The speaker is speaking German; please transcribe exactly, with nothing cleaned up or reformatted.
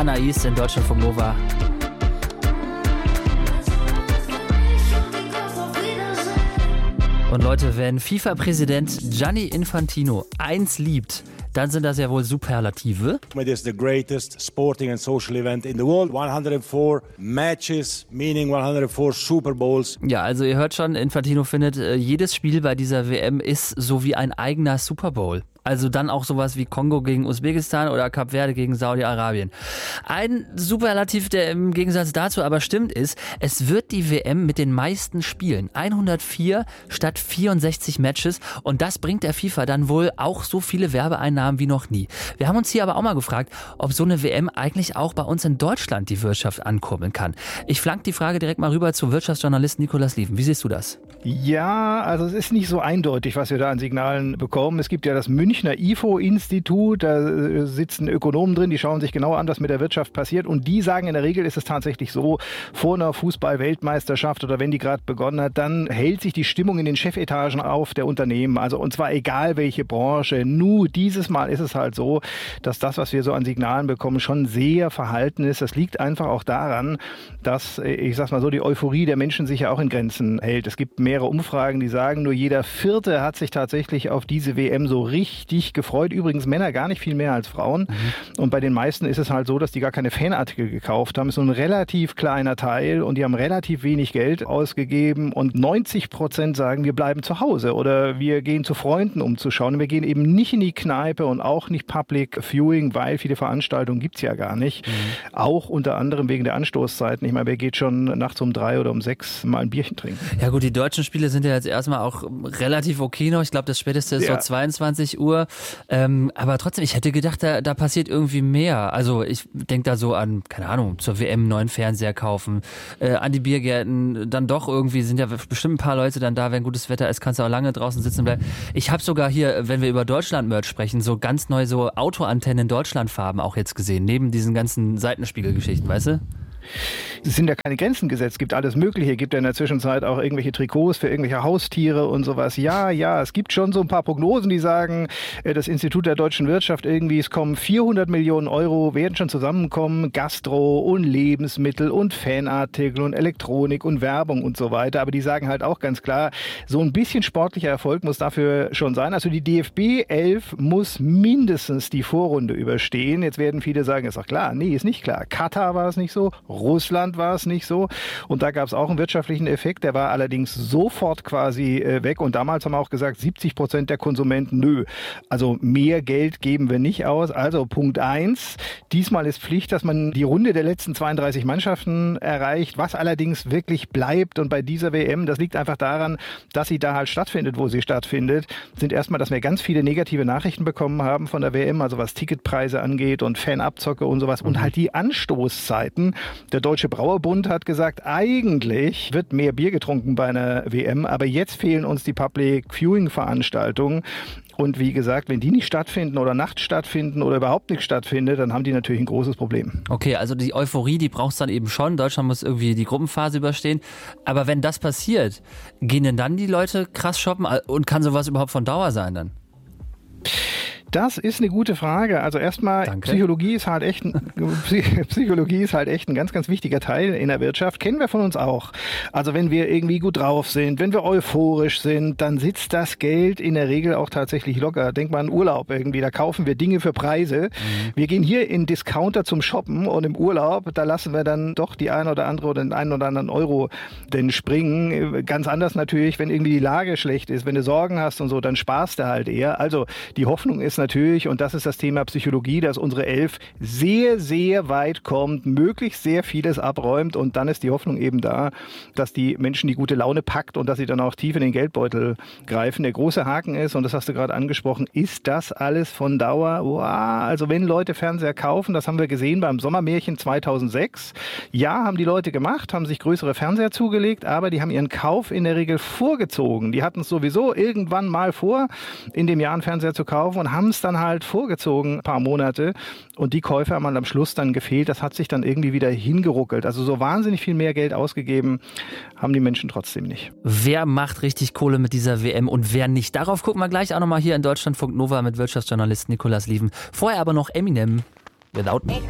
Anais in Deutschlandfunk Nova. Und Leute, wenn FIFA-Präsident Gianni Infantino eins liebt, dann sind das ja wohl Superlative. It is the greatest sporting and social event in the world. hundertvier Matches, meaning hundertvier Super Bowls. Ja, also ihr hört schon, Infantino findet, jedes Spiel bei dieser W M ist so wie ein eigener Super Bowl. Also dann auch sowas wie Kongo gegen Usbekistan oder Kap Verde gegen Saudi-Arabien. Ein Superlativ, der im Gegensatz dazu aber stimmt, ist, es wird die W M mit den meisten Spielen. hundertvier statt vierundsechzig Matches. Und das bringt der FIFA dann wohl auch so viele Werbeeinnahmen wie noch nie. Wir haben uns hier aber auch mal gefragt, ob so eine W M eigentlich auch bei uns in Deutschland die Wirtschaft ankurbeln kann. Ich flank die Frage direkt mal rüber zu Wirtschaftsjournalist Nikolaus Lieven. Wie siehst du das? Ja, also es ist nicht so eindeutig, was wir da an Signalen bekommen. Es gibt ja das Münchner I F O-Institut, da sitzen Ökonomen drin, die schauen sich genau an, was mit der Wirtschaft passiert und die sagen, in der Regel ist es tatsächlich so, vor einer Fußball-Weltmeisterschaft oder wenn die gerade begonnen hat, dann hält sich die Stimmung in den Chefetagen auf der Unternehmen, also und zwar egal welche Branche. Nur dieses Mal ist es halt so, dass das, was wir so an Signalen bekommen, schon sehr verhalten ist. Das liegt einfach auch daran, dass, ich sag's mal so, die Euphorie der Menschen sich ja auch in Grenzen hält. Es gibt mehrere Umfragen, die sagen, nur jeder Vierte hat sich tatsächlich auf diese W M so richtig gefreut. Übrigens Männer gar nicht viel mehr als Frauen. Mhm. Und bei den meisten ist es halt so, dass die gar keine Fanartikel gekauft haben. Das ist so ein relativ kleiner Teil und die haben relativ wenig Geld ausgegeben und neunzig Prozent sagen, wir bleiben zu Hause oder wir gehen zu Freunden, um zu schauen. Und wir gehen eben nicht in die Kneipe und auch nicht Public Viewing, weil viele Veranstaltungen gibt es ja gar nicht. Mhm. Auch unter anderem wegen der Anstoßzeiten. Ich meine, wer geht schon nachts um drei oder um sechs mal ein Bierchen trinken? Ja gut, die deutschen Spiele sind ja jetzt erstmal auch relativ okay noch. Ich glaube, das späteste ist ja so zweiundzwanzig Uhr. Ähm, aber trotzdem, ich hätte gedacht, da, da passiert irgendwie mehr. Also ich denke da so an, keine Ahnung, zur W M einen neuen Fernseher kaufen, äh, an die Biergärten, dann doch irgendwie sind ja bestimmt ein paar Leute dann da, wenn gutes Wetter ist, kannst du auch lange draußen sitzen bleiben. Ich habe sogar hier, wenn wir über Deutschland-Merch sprechen, so ganz neu so Autoantennen in Deutschlandfarben auch jetzt gesehen, neben diesen ganzen Seitenspiegelgeschichten, weißt du? Es sind ja keine Grenzen gesetzt, es gibt alles Mögliche, es gibt ja in der Zwischenzeit auch irgendwelche Trikots für irgendwelche Haustiere und sowas. Ja, ja, es gibt schon so ein paar Prognosen, die sagen, das Institut der deutschen Wirtschaft irgendwie, es kommen vierhundert Millionen Euro, werden schon zusammenkommen, Gastro und Lebensmittel und Fanartikel und Elektronik und Werbung und so weiter. Aber die sagen halt auch ganz klar, so ein bisschen sportlicher Erfolg muss dafür schon sein. Also die D F B elf muss mindestens die Vorrunde überstehen. Jetzt werden viele sagen, ist doch klar. Nee, ist nicht klar. Katar war es nicht so, Russland war es nicht so. Und da gab es auch einen wirtschaftlichen Effekt. Der war allerdings sofort quasi äh, weg. Und damals haben wir auch gesagt, siebzig Prozent der Konsumenten, nö. Also mehr Geld geben wir nicht aus. Also Punkt eins. Diesmal ist Pflicht, dass man die Runde der letzten zweiunddreißig Mannschaften erreicht. Was allerdings wirklich bleibt und bei dieser W M, das liegt einfach daran, dass sie da halt stattfindet, wo sie stattfindet, sind erstmal, dass wir ganz viele negative Nachrichten bekommen haben von der W M, also was Ticketpreise angeht und Fanabzocke und sowas. Und halt die Anstoßzeiten. Der Deutsche Brauerbund hat gesagt, eigentlich wird mehr Bier getrunken bei einer W M, aber jetzt fehlen uns die Public Viewing Veranstaltungen. Und wie gesagt, wenn die nicht stattfinden oder nachts stattfinden oder überhaupt nicht stattfindet, dann haben die natürlich ein großes Problem. Okay, also die Euphorie, die braucht es dann eben schon. Deutschland muss irgendwie die Gruppenphase überstehen. Aber wenn das passiert, gehen denn dann die Leute krass shoppen? Und kann sowas überhaupt von Dauer sein dann? Das ist eine gute Frage. Also erstmal, Danke. Psychologie ist halt echt ein, Psychologie ist halt echt ein ganz, ganz wichtiger Teil in der Wirtschaft. Kennen wir von uns auch. Also wenn wir irgendwie gut drauf sind, wenn wir euphorisch sind, dann sitzt das Geld in der Regel auch tatsächlich locker. Denk mal an Urlaub irgendwie. Da kaufen wir Dinge für Preise. Mhm. Wir gehen hier in Discounter zum Shoppen und im Urlaub, da lassen wir dann doch die ein oder andere oder den einen oder anderen Euro denn springen. Ganz anders natürlich, wenn irgendwie die Lage schlecht ist, wenn du Sorgen hast und so, dann sparst du halt eher. Also die Hoffnung ist natürlich, und das ist das Thema Psychologie, dass unsere Elf sehr, sehr weit kommt, möglichst sehr vieles abräumt und dann ist die Hoffnung eben da, dass die Menschen die gute Laune packt und dass sie dann auch tief in den Geldbeutel greifen. Der große Haken ist, und das hast du gerade angesprochen, ist das alles von Dauer? Wow, also wenn Leute Fernseher kaufen, das haben wir gesehen beim Sommermärchen zweitausendsechs, ja, haben die Leute gemacht, haben sich größere Fernseher zugelegt, aber die haben ihren Kauf in der Regel vorgezogen. Die hatten es sowieso irgendwann mal vor, in dem Jahr einen Fernseher zu kaufen und haben es dann halt vorgezogen, ein paar Monate. Und die Käufe haben halt am Schluss dann gefehlt. Das hat sich dann irgendwie wieder hingeruckelt. Also so wahnsinnig viel mehr Geld ausgegeben haben die Menschen trotzdem nicht. Wer macht richtig Kohle mit dieser W M und wer nicht? Darauf gucken wir gleich auch nochmal hier in Deutschlandfunk Nova mit Wirtschaftsjournalist Nikolaus Lieven. Vorher aber noch Eminem, Without Me.